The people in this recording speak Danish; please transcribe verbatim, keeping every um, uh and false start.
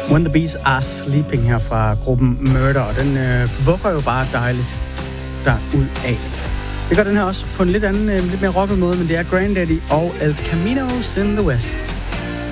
When the Bees Are Sleeping her fra gruppen Murder, og den øh, vugger jo bare dejligt derudad. Det gør den her også på en lidt anden, øh, lidt mere rocket måde, men det er Granddaddy og El Caminos in the West.